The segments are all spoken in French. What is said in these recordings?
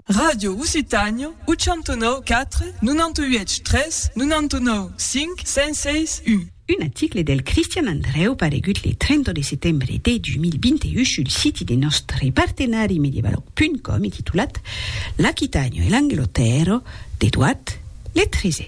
Radio Lusitania, 894 98 3 99 5 56 1. Un article del Cristian Andreu paregut le 30 de settembre de 2021 sul sito dei nostri partenari medievaloc.com intitolat L'Aquitania e l'Angleterra d'Eduard XIII.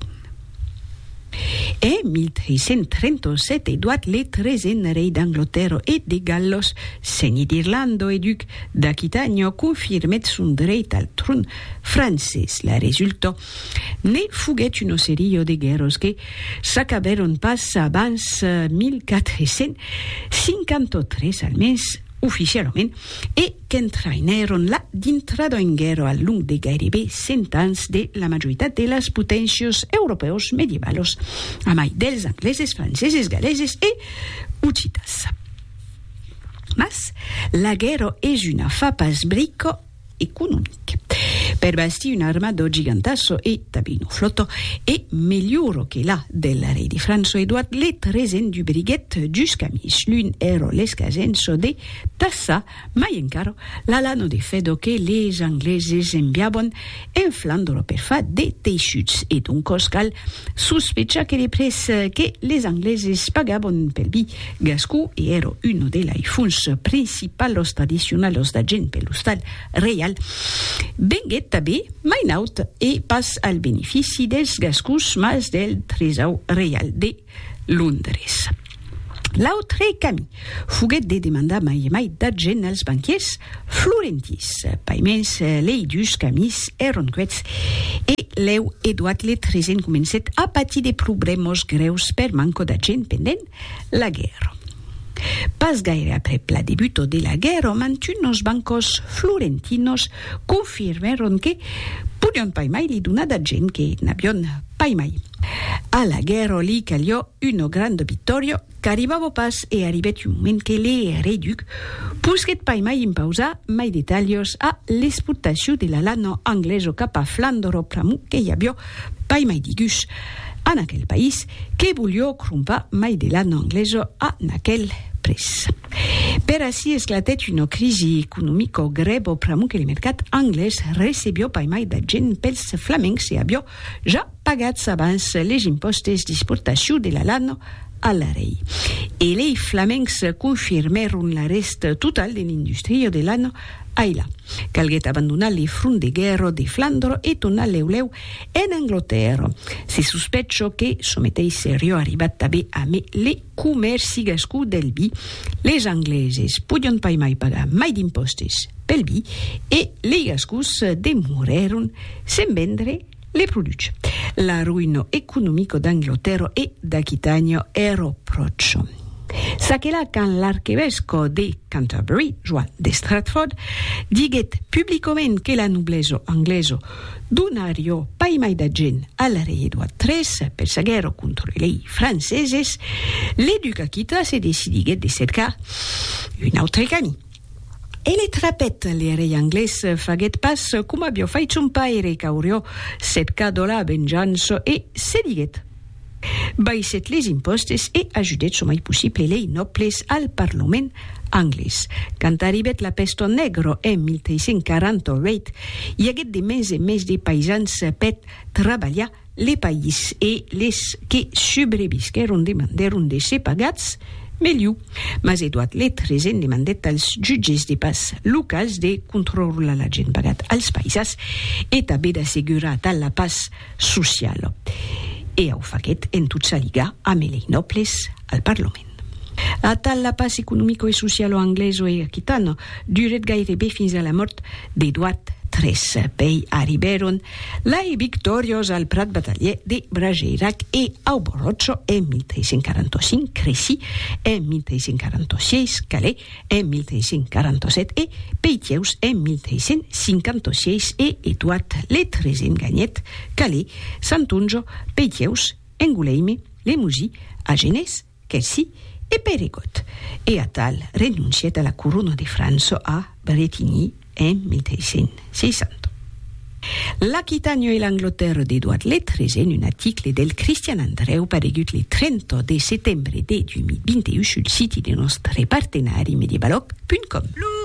En 1337, Eduard XIII, rei d'Angleterra e de Gallos, segni d'Irlanda e duc d'Aquitania, confirmet son dret al tron francès. La resulta ne fuguet una serie de guerres que s'acabaron pas abans 1453 almens ufficialment e que entraînèron la d'intrada en guerra al long de gairebé 100 anys de la majoritat de les potències europeus medievalos, a mai dels angleses, franceses, galeses e occitans. Mas la guerra és una fapas brico economic. Per bastir un armado gigantasso e tabino flotto è migliore che la del re di Francia Eduard XIII du brighet giuscamis. L'un ero l'escasenso de Tassa, ma encara la lano de fedo che les angleses enviaban en Flandre per fa de teixuts e duncos cal sospeccia che le pres che les angleses pagaban pel bi gascú e ero uno de lai funs principalos tradicionalos d'argent per l'hostal reial venguet també mai naut e pas al benefici dels gascús mas del tresau reial de Londres. L'altre camí fuguet de demandar mai d'argent als banquiers florentis. Paimens leidus camis eron quets e l'eu Eduard XIII comencet a patir de problemes greus per manco d'argent pendent la guerra. Pas gaire après la debuto de la guerra, mantunos bancos florentinos confirmeron que podion paimai li donar d'argent que n'avion paimai. A la guerra li caliò una grande vittoria qu'arribava pas e arribet un moment que le reduc pusquet paimai imposar mai detallos a l'exportació de la lana angleso cap a Flandre pramu que hi havia paimai digus en aquel país que volia crompar mai de lana angleso a aquel pres. Per així esclatet una crisi econòmica greva pramu que el mercat anglès recebió paimai d'argent pels flamencs e havia ja pagats abans les impostes d'exportació de la lana a la rei. E les flamencs confirmeron l'arrest total de l'industria de lana a ella. Calguet abandonar le front de guerra de Flandre e tornar l'euleu en Angleterra. Se sospeccio che sometei serio arribat també a me le comerci gascú del vi. Les angleses podion paimai pagar mai d'impostes pel vi e les gascús demoreron sen vendre le produci. La ruïna economica d'Angleterra e d'Aquitania era proche. S'aquela quand l'archevesco de Canterbury, Joan de Stratford, diguet publicament que la noblesa anglesa donaria paimai d'argent al rei Eduard III per sa guerra contra les franceses, l'educ Aquita se decidiguet de cercar un altre camí. E le trapet le rei anglès faguet pas com aviò fait un paire qu'aurio cercado la venjança e se diguet baixet les impostes e ajudet so mai possible les nobles al Parlament anglès. Quand arribet la pesto negra en 1348, hi haguet de més en més de paisans pet treballar le país e les que sobrevisqueron demanderon de ser pagats Meliu, mas Eduard XIII demandet als jutges de pas locals de controlar la gent pagat als paisans e també d'assegurar tal la pas social. E au faguet en tot sa liga amb les nobles al Parlament. A tal la pas econòmico e social angleso e aquitano duret gairebé fins a la mort d'Eduard III. Pei arriberon les victorios al Prat Batalier de Bergerac e au Borroccio en 1345, Crécy en 1346, Calais en 1347 e Peitieus en 1356 e Eduard XIII gagnet Calais, Santonjo, Peitieus, Angoulême, Limousin, Agenès, Quercy e Périgueux. E a tal renunciet a la corona de França a Bretigny en 1360. L'Aquitania e l'Angleterra d'Eduard XIII, un article del Cristian Andreu paregut le 30 de settembre de 2021 sul sito del nostre partenari medievaloc.com.